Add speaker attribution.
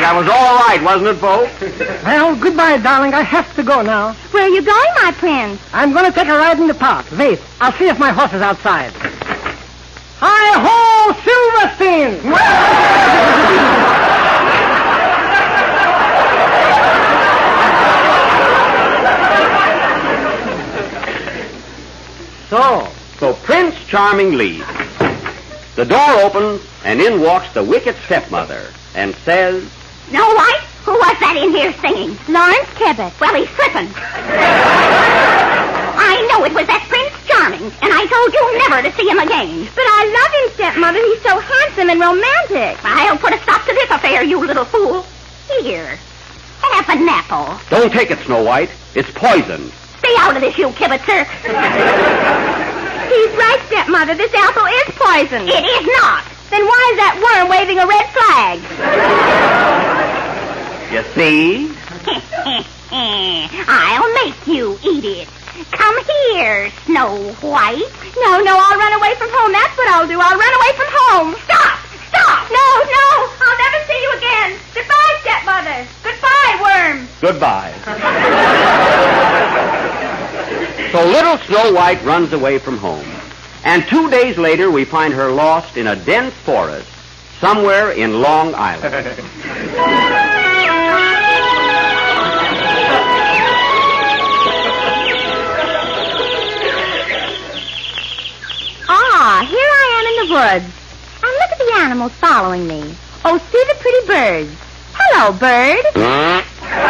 Speaker 1: that was all right, wasn't it, Bo?
Speaker 2: Well, goodbye, darling. I have to go now.
Speaker 3: Where are you going, my prince?
Speaker 2: I'm going to take a ride in the park. Wait, I'll see if my horse is outside. Hi-ho, Silverstein!
Speaker 1: So Prince Charming leaves. The door opens, and in walks the wicked stepmother, and says,
Speaker 4: Snow White, who was that in here singing?
Speaker 3: Lawrence Cabot.
Speaker 4: Well, he's slipping. I know it was that Prince Charming, and I told you never to see him again.
Speaker 3: But I love him, stepmother. He's so handsome and romantic.
Speaker 4: I'll put a stop to this affair, you little fool. Here, have an apple.
Speaker 1: Don't take it, Snow White. It's poison.
Speaker 4: Stay out of this, you kibitzer.
Speaker 3: He's right, stepmother. This apple is poison.
Speaker 4: It is not.
Speaker 3: Then why is that worm waving a red flag?
Speaker 1: You see?
Speaker 4: I'll make you eat it. Come here, Snow White.
Speaker 3: No, I'll run away from home. That's what I'll do. I'll run away from home.
Speaker 4: Stop!
Speaker 3: No, I'll never see you again. Goodbye, stepmother. Goodbye, worm.
Speaker 1: Goodbye. So little Snow White runs away from home. And 2 days later, we find her lost in a dense forest somewhere in Long Island.
Speaker 3: Here I am in the woods. And look at the animals following me. Oh, see the pretty birds. Hello, bird.